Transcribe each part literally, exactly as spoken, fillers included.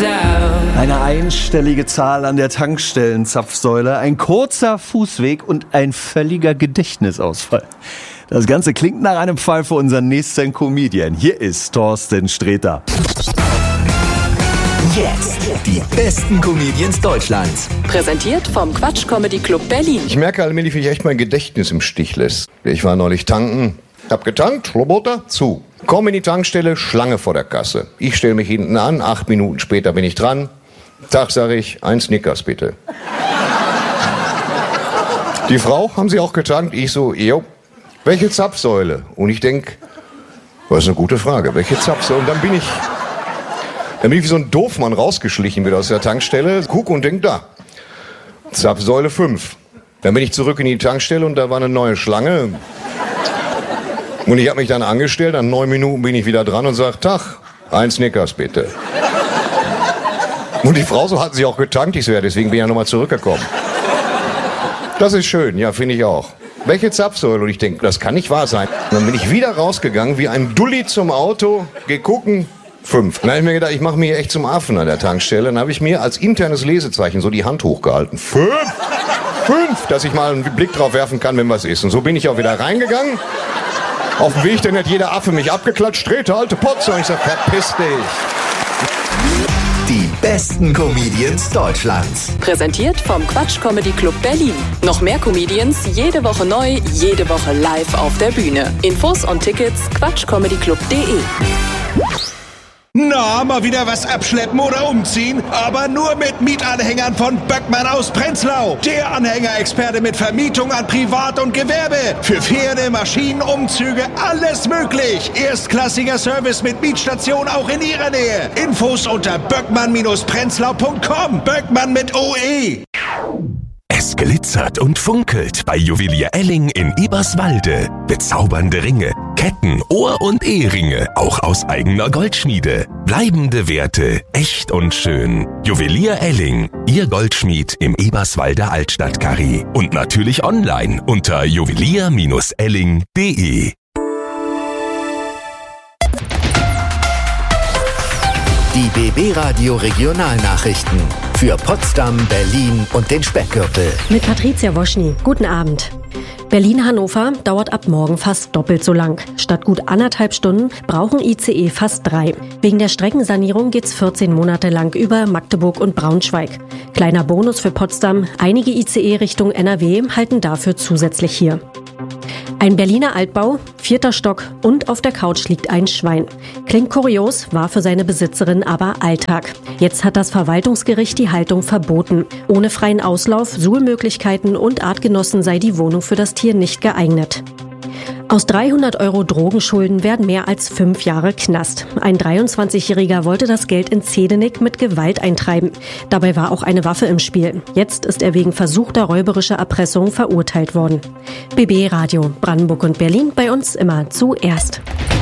town. Eine einstellige Zahl an der Tankstellenzapfsäule, ein kurzer Fußweg und ein völliger Gedächtnisausfall. Das Ganze klingt nach einem Fall für unseren nächsten Comedian. Hier ist Thorsten Sträter. Jetzt die besten Comedians Deutschlands. Präsentiert vom Quatsch Comedy Club Berlin. Ich merke allmählich, wie ich echt mein Gedächtnis im Stich lässt. Ich war neulich tanken, hab getankt, Roboter, zu. Komm in die Tankstelle, Schlange vor der Kasse. Ich stelle mich hinten an, acht Minuten später bin ich dran. Tag, sage ich, ein Snickers bitte. Die Frau, haben Sie auch getankt? Ich so, jo. Welche Zapfsäule? Und ich denk, das ist eine gute Frage, welche Zapfsäule? Und dann bin ich... Dann bin ich wie so ein Doofmann rausgeschlichen wieder aus der Tankstelle, guck und denk, da, Zapfsäule fünf. Dann bin ich zurück in die Tankstelle und da war eine neue Schlange. Und ich habe mich dann angestellt, nach neun Minuten bin ich wieder dran und sage, Tag, ein Snickers bitte. Und die Frau so hat sich auch getankt, ich so, ja, deswegen bin ich ja nochmal zurückgekommen. Das ist schön, ja, finde ich auch. Welche Zapfsäule? Und ich denke, das kann nicht wahr sein. Und dann bin ich wieder rausgegangen, wie ein Dulli zum Auto, geh gucken, fünf. Dann habe ich mir gedacht, ich mache mich echt zum Affen an der Tankstelle. Dann habe ich mir als internes Lesezeichen so die Hand hochgehalten. Fünf! Fünf! Dass ich mal einen Blick drauf werfen kann, wenn was ist. Und so bin ich auch wieder reingegangen. Auf dem Weg, dann hat jeder Affe mich abgeklatscht. Sträter, alte Potze. Und ich sage, verpiss dich. Die besten Comedians Deutschlands. Präsentiert vom Quatsch Comedy Club Berlin. Noch mehr Comedians, jede Woche neu, jede Woche live auf der Bühne. Infos und Tickets quatschcomedyclub punkt de. Na, mal wieder was abschleppen oder umziehen? Aber nur mit Mietanhängern von Böckmann aus Prenzlau. Der Anhängerexperte mit Vermietung an Privat- und Gewerbe. Für Pferde, Maschinen, Umzüge, alles möglich. Erstklassiger Service mit Mietstation auch in Ihrer Nähe. Infos unter böckmann Bindestrich prenzlau punkt com. Böckmann mit O E. Es glitzert und funkelt bei Juwelier Elling in Eberswalde. Bezaubernde Ringe, Ketten, Ohr- und Eheringe, auch aus eigener Goldschmiede. Bleibende Werte, echt und schön. Juwelier Elling, Ihr Goldschmied im Eberswalder Altstadtkarree. Und natürlich online unter juwelier Bindestrich elling punkt de. Die B B-Radio Regionalnachrichten für Potsdam, Berlin und den Speckgürtel. Mit Patricia Woschny. Guten Abend. Berlin-Hannover dauert ab morgen fast doppelt so lang. Statt gut anderthalb Stunden brauchen I C E fast drei. Wegen der Streckensanierung geht's vierzehn Monate lang über Magdeburg und Braunschweig. Kleiner Bonus für Potsdam. Einige I C E Richtung N R W halten dafür zusätzlich hier. Ein Berliner Altbau, vierter Stock und auf der Couch liegt ein Schwein. Klingt kurios, war für seine Besitzerin aber Alltag. Jetzt hat das Verwaltungsgericht die Haltung verboten. Ohne freien Auslauf, Suhlmöglichkeiten und Artgenossen sei die Wohnung für das Tier nicht geeignet. Aus dreihundert Euro Drogenschulden werden mehr als fünf Jahre Knast. Ein dreiundzwanzigjähriger wollte das Geld in Zehdenick mit Gewalt eintreiben. Dabei war auch eine Waffe im Spiel. Jetzt ist er wegen versuchter räuberischer Erpressung verurteilt worden. B B Radio, Brandenburg und Berlin, bei uns immer zuerst.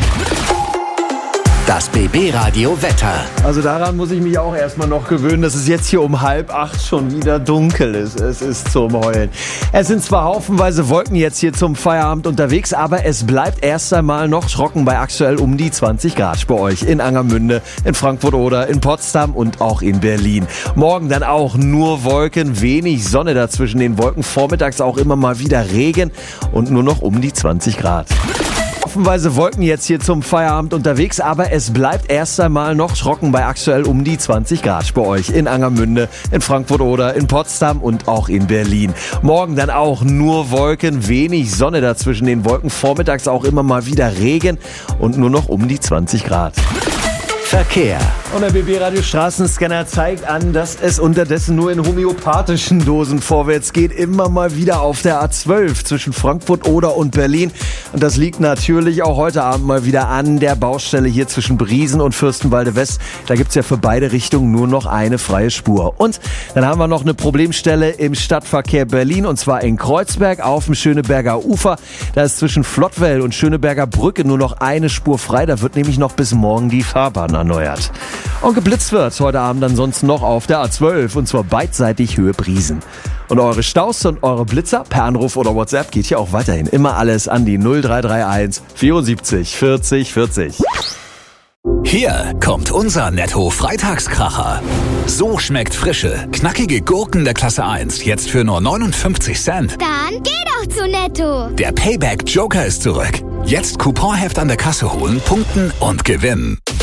Das B B-Radio Wetter. Also daran muss ich mich auch erstmal noch gewöhnen, dass es jetzt hier um halb acht schon wieder dunkel ist. Es ist zum Heulen. Es sind zwar haufenweise Wolken jetzt hier zum Feierabend unterwegs, aber es bleibt erst einmal noch trocken bei aktuell um die zwanzig Grad bei euch. In Angermünde, in Frankfurt oder in Potsdam und auch in Berlin. Morgen dann auch nur Wolken, wenig Sonne dazwischen den Wolken. Vormittags auch immer mal wieder Regen und nur noch um die zwanzig Grad. Haufenweise Wolken jetzt hier zum Feierabend unterwegs, aber es bleibt erst einmal noch trocken bei aktuell um die zwanzig Grad bei euch. In Angermünde, in Frankfurt oder in Potsdam und auch in Berlin. Morgen dann auch nur Wolken, wenig Sonne dazwischen den Wolken. Vormittags auch immer mal wieder Regen und nur noch um die zwanzig Grad. Verkehr. Und der B B-Radio Straßenscanner zeigt an, dass es unterdessen nur in homöopathischen Dosen vorwärts geht. Immer mal wieder auf der A zwölf zwischen Frankfurt Oder und Berlin. Und das liegt natürlich auch heute Abend mal wieder an der Baustelle hier zwischen Briesen und Fürstenwalde West. Da gibt's ja für beide Richtungen nur noch eine freie Spur. Und dann haben wir noch eine Problemstelle im Stadtverkehr Berlin. Und zwar in Kreuzberg auf dem Schöneberger Ufer. Da ist zwischen Flottwell und Schöneberger Brücke nur noch eine Spur frei. Da wird nämlich noch bis morgen die Fahrbahn erneuert. Und geblitzt wird heute Abend ansonsten noch auf der A zwölf und zwar beidseitig Höhe Briesen. Und eure Staus und eure Blitzer per Anruf oder WhatsApp geht hier auch weiterhin immer alles an die null drei drei eins vierundsiebzig vierzig vierzig. Hier kommt unser Netto-Freitagskracher. So schmeckt frische, knackige Gurken der Klasse eins jetzt für nur neunundfünfzig Cent. Dann geh doch zu Netto. Der Payback Joker ist zurück. Jetzt Couponheft an der Kasse holen, punkten und gewinnen.